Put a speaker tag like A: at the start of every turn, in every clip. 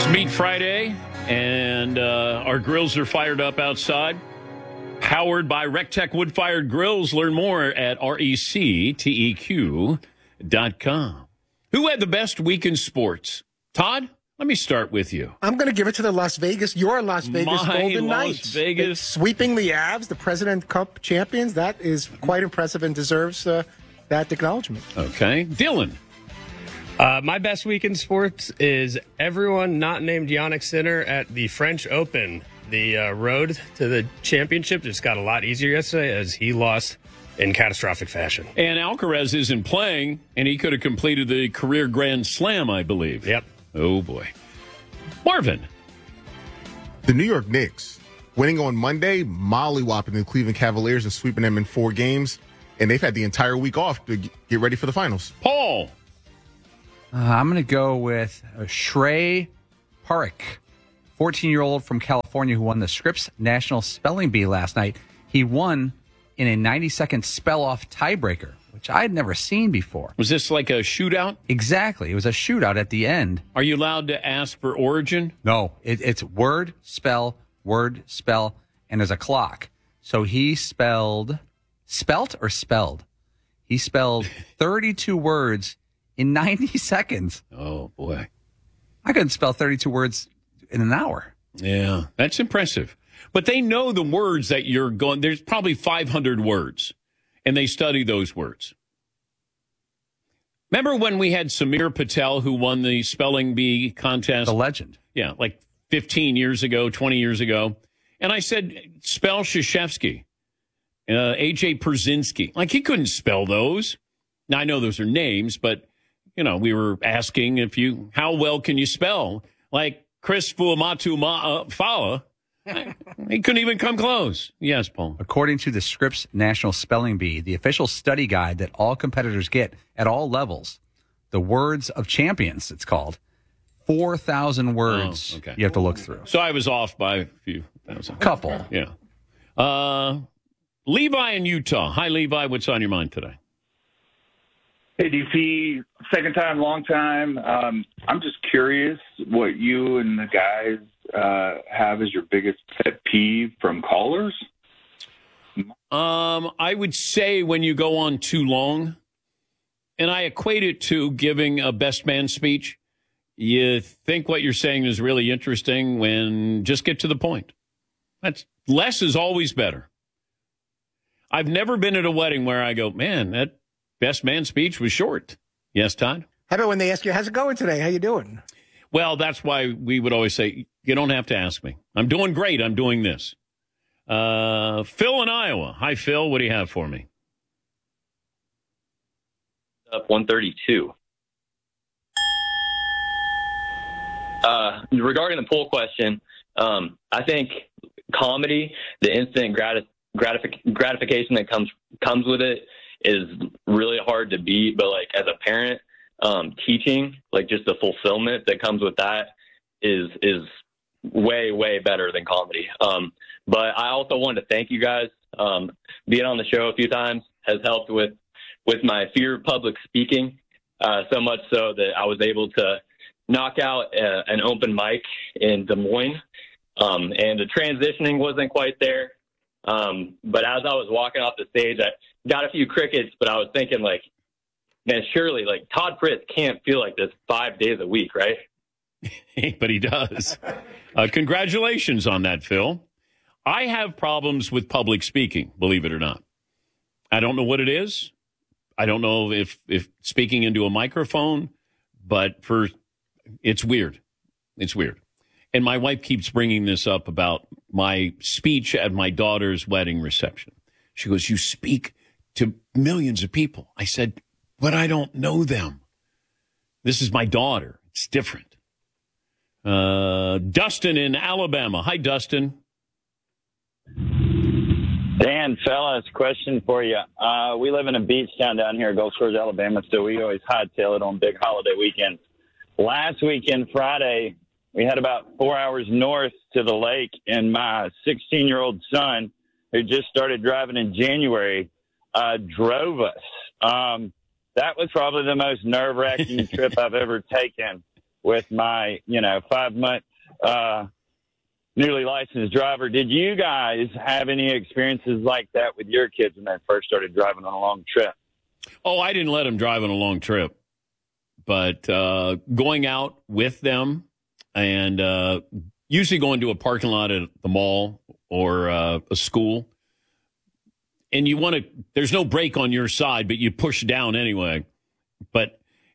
A: Meat Friday, and our grills are fired up outside. Powered by RecTech wood-fired grills. Learn more at recteq.com. Who had the best week in sports? Todd, let me start with you.
B: I'm going to give it to the Las Vegas, your Las Vegas Golden Knights.
A: Las Vegas.
B: Sweeping the Avs, the President Cup champions. That is quite impressive and deserves that acknowledgement.
A: Okay. Dylan.
C: My best week in sports is everyone not named Yannick Sinner at the French Open. The road to the championship just got a lot easier yesterday as he lost in catastrophic fashion.
A: And Alcaraz isn't playing, and he could have completed the career Grand Slam, I believe.
C: Yep.
A: Oh, boy. Marvin.
D: The New York Knicks winning on Monday, mollywopping the Cleveland Cavaliers and sweeping them in 4 games. And they've had the entire week off to get ready for the finals.
A: Paul.
E: I'm going to go with Shrey Parekh, 14-year-old from California who won the Scripps National Spelling Bee last night. He won in a 90-second spell-off tiebreaker, which I had never seen before.
A: Was this like a shootout?
E: Exactly. It was a shootout at the end.
A: Are you allowed to ask for origin?
E: No. It's word, spell, and there's a clock. So he spelled 32 words in 90 seconds.
A: Oh, boy.
E: I couldn't spell 32 words in an hour.
A: Yeah, that's impressive. But they know the words that you're going. There's probably 500 words, and they study those words. Remember when we had Samir Patel, who won the spelling bee contest?
E: The legend.
A: Yeah, like 15 years ago, 20 years ago. And I said, spell Krzyzewski, A.J. Przynski. Like, he couldn't spell those. Now, I know those are names, but, you know, we were asking how well can you spell? Like, Chris Fuamatu Fala. He couldn't even come close. Yes, Paul.
E: According to the Scripps National Spelling Bee, the official study guide that all competitors get at all levels, the Words of Champions, it's called, 4,000 words you have to look through.
A: So I was off by a few thousand.
E: Couple.
A: Yeah. Levi in Utah. Hi, Levi. What's on your mind today?
F: Hey, DP, second time, long time. I'm just curious what you and the guys have as your biggest pet peeve from callers.
A: I would say when you go on too long, and I equate it to giving a best man speech. You think what you're saying is really interesting when just get to the point. That's less is always better. I've never been at a wedding where I go, man, that best man speech was short. Yes, Todd?
B: How about when they ask you, how's it going today? How you doing?
A: Well, that's why we would always say, you don't have to ask me. I'm doing great. I'm doing this. Phil in Iowa. Hi, Phil. What do you have for me?
G: Up 132. Regarding the poll question, I think comedy, the instant gratification that comes with it, is really hard to beat. But like as a parent, teaching, like just the fulfillment that comes with that is way, way better than comedy. But I also wanted to thank you guys. Being on the show a few times has helped with my fear of public speaking, so much so that I was able to knock out an open mic in Des Moines. And the transitioning wasn't quite there. But as I was walking off the stage, I got a few crickets, but I was thinking, like, man, surely, like, Todd Fritz can't feel like this 5 days a week, right?
A: But he does. Congratulations on that, Phil. I have problems with public speaking, believe it or not. I don't know what it is. I don't know if speaking into a microphone, but it's weird. It's weird. And my wife keeps bringing this up about my speech at my daughter's wedding reception. She goes, you speak to millions of people. I said, but I don't know them. This is my daughter. It's different. Dustin in Alabama. Hi, Dustin.
H: Dan, fellas, question for you. We live in a beach town down here, Gulf Shores, Alabama, so we always hightail it on big holiday weekends. Last weekend, Friday, we had about 4 hours north to the lake, and my 16-year-old son, who just started driving in January, drove us. That was probably the most nerve-wracking trip I've ever taken. with my, 5-month newly licensed driver. Did you guys have any experiences like that with your kids when they first started driving on a long trip?
A: Oh, I didn't let them drive on a long trip. But going out with them and usually going to a parking lot at the mall or a school, and there's no brake on your side, but you push down anyway. But,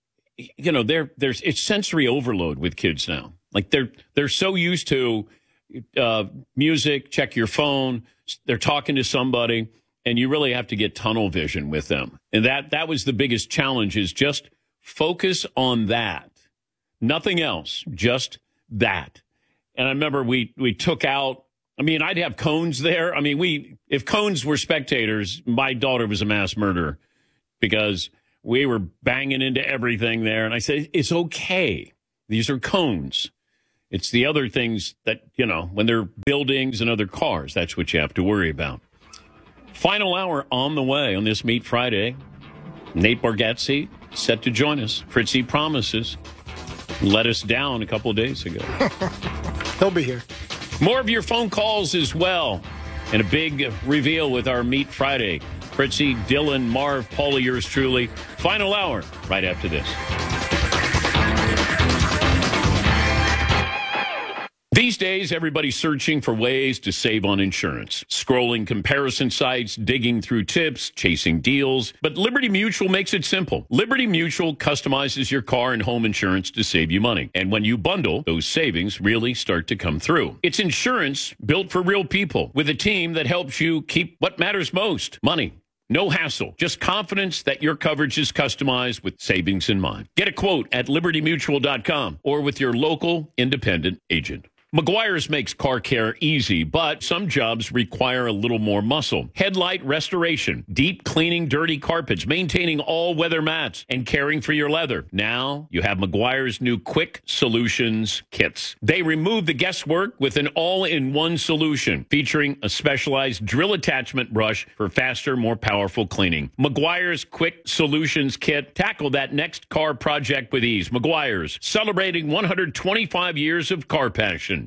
A: it's sensory overload with kids now. Like they're so used to music, check your phone, they're talking to somebody, and you really have to get tunnel vision with them. And that was the biggest challenge, is just focus on that. Nothing else, just that. And I remember we took out, I'd have cones there. If cones were spectators, my daughter was a mass murderer because we were banging into everything there. And I said, it's okay. These are cones. It's the other things that, when they're buildings and other cars, that's what you have to worry about. Final hour on the way on this Meat Friday. Nate Bargatze set to join us. Fritzy promises. Let us down a couple of days ago.
B: He'll be here.
A: More of your phone calls as well. And a big reveal with our Meat Friday. Fritzy, Dylan, Marv, Paulie, yours truly. Final hour right after this. These days, everybody's searching for ways to save on insurance. Scrolling comparison sites, digging through tips, chasing deals. But Liberty Mutual makes it simple. Liberty Mutual customizes your car and home insurance to save you money. And when you bundle, those savings really start to come through. It's insurance built for real people with a team that helps you keep what matters most, money. No hassle, just confidence that your coverage is customized with savings in mind. Get a quote at libertymutual.com or with your local independent agent. Meguiar's makes car care easy, but some jobs require a little more muscle. Headlight restoration, deep cleaning dirty carpets, maintaining all weather mats, and caring for your leather. Now you have Meguiar's new Quick Solutions kits. They remove the guesswork with an all-in-one solution featuring a specialized drill attachment brush for faster, more powerful cleaning. Meguiar's Quick Solutions kit. Tackle that next car project with ease. Meguiar's, celebrating 125 years of car passion.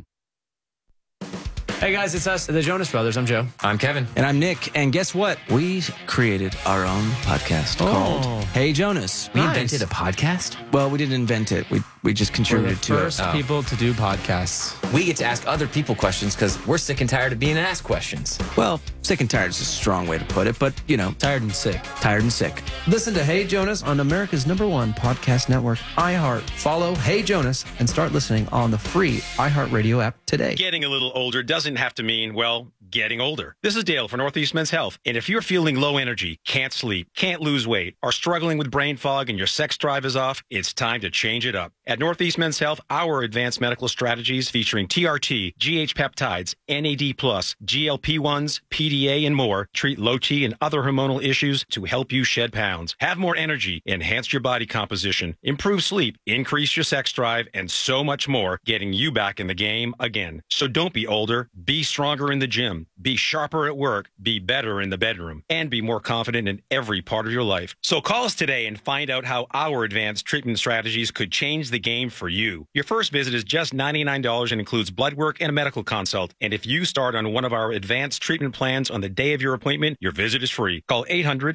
I: Hey guys, it's us, the Jonas Brothers. I'm Joe.
J: I'm Kevin.
I: And I'm Nick. And guess what? We created our own podcast called Hey Jonas.
J: We invented a podcast?
I: Well, we didn't invent it. We just contributed to it.
J: We're the first people to do podcasts. We get to ask other people questions because we're sick and tired of being asked questions.
I: Well, sick and tired is a strong way to put it, but,
J: tired and sick.
I: Tired and sick.
K: Listen to Hey Jonas on America's #1 podcast network, iHeart. Follow Hey Jonas and start listening on the free iHeartRadio app today.
L: Getting a little older doesn't have to mean, getting older. This is Dale for Northeast Men's Health. And if you're feeling low energy, can't sleep, can't lose weight, are struggling with brain fog and your sex drive is off, it's time to change it up. At Northeast Men's Health, our advanced medical strategies featuring TRT, GH peptides, NAD+, GLP-1s, PDA, and more treat low T and other hormonal issues to help you shed pounds, have more energy, enhance your body composition, improve sleep, increase your sex drive, and so much more, getting you back in the game again. So don't be older, be stronger in the gym, be sharper at work, be better in the bedroom, and be more confident in every part of your life. So call us today and find out how our advanced treatment strategies could change the game for you. Your first visit is just $99 and includes blood work and a medical consult. And if you start on one of our advanced treatment plans on the day of your appointment, your visit is free. Call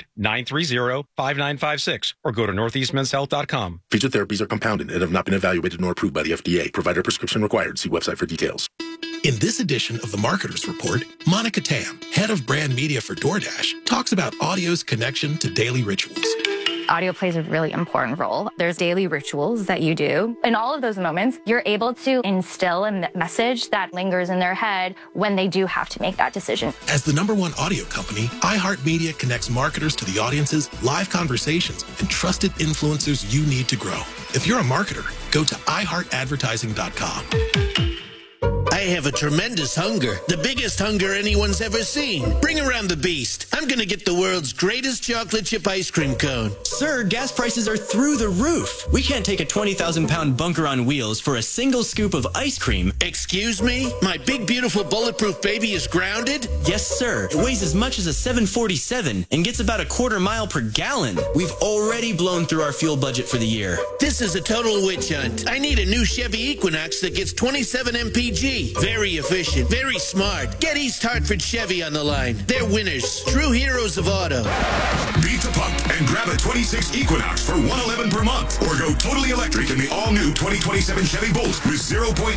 L: 800-930-5956 or go to northeastmenshealth.com.
M: Featured therapies are compounded and have not been evaluated nor approved by the FDA. Provider prescription required. See website for details.
N: In this edition of the Marketer's Report, Monica Tam, head of brand media for DoorDash, talks about audio's connection to daily rituals.
O: Audio plays a really important role. There's daily rituals that you do. In all of those moments, you're able to instill a message that lingers in their head when they do have to make that decision.
N: As the #1 audio company, iHeartMedia connects marketers to the audiences, live conversations, and trusted influencers you need to grow. If you're a marketer, go to iHeartAdvertising.com.
P: I have a tremendous hunger, the biggest hunger anyone's ever seen. Bring around the beast. I'm I'm going to get the world's greatest chocolate chip ice cream cone.
Q: Sir, gas prices are through the roof. We can't take a 20,000-pound bunker on wheels for a single scoop of ice cream.
P: Excuse me? My big, beautiful, bulletproof baby is grounded?
Q: Yes, sir. It weighs as much as a 747 and gets about a quarter mile per gallon. We've already blown through our fuel budget for the year.
P: This is a total witch hunt. I need a new Chevy Equinox that gets 27 mpg. Very efficient, very smart. Get East Hartford Chevy on the line. They're winners. True heroes of auto.
R: Beat the pump and grab a 26 Equinox for $111 per month. Or go totally electric in the all-new 2027 Chevy Bolt with 0.9%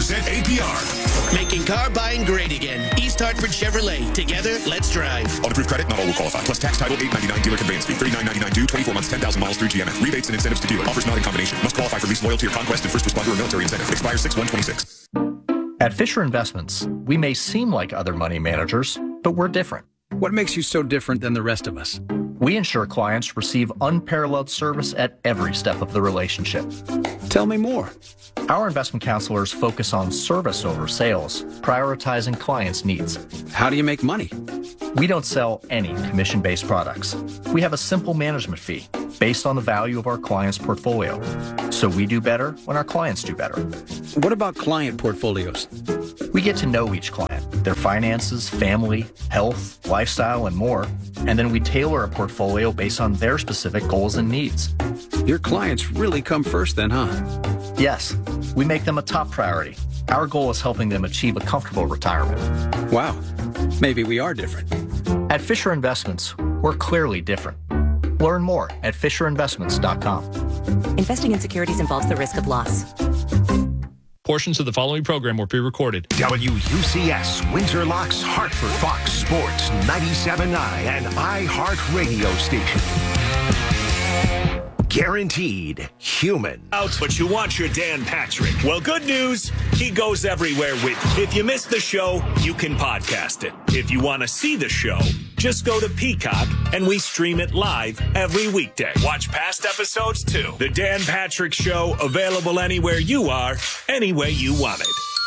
R: APR.
P: Making car buying great again. East Hartford Chevrolet. Together, let's drive.
R: Auto-approved credit, not all will qualify. Plus tax, title, $8.99 dealer conveyance fee, $39.99 due, 24 months, 10,000 miles through GMF. Rebates and incentives to dealer. Offers not in combination. Must qualify for lease, loyalty, or conquest, and first responder or military incentive. Expires 6/126.
S: At Fisher Investments, we may seem like other money managers, but we're different.
T: What makes you so different than the rest of us?
S: We ensure clients receive unparalleled service at every step of the relationship.
T: Tell me more.
S: Our investment counselors focus on service over sales, prioritizing clients' needs.
T: How do you make money?
S: We don't sell any commission-based products. We have a simple management fee based on the value of our client's portfolio. So we do better when our clients do better.
T: What about client portfolios?
S: We get to know each client, their finances, family, health, lifestyle, and more. And then we tailor a portfolio based on their specific goals and needs.
T: Your clients really come first then, huh?
S: Yes, we make them a top priority. Our goal is helping them achieve a comfortable retirement.
T: Wow, maybe we are different.
S: At Fisher Investments, we're clearly different. Learn more at FisherInvestments.com.
U: Investing in securities involves the risk of loss.
V: Portions of the following program were pre-recorded.
W: WUCS, Windsor Locks, Hartford, Fox Sports, 97.9, and iHeart Radio Station. Guaranteed human.
X: But you want your Dan Patrick. Well, good news. He goes everywhere with you. If you missed the show, you can podcast it. If you want to see the show, just go to Peacock and we stream it live every weekday. Watch past episodes too. The Dan Patrick Show, available anywhere you are, any way you want it.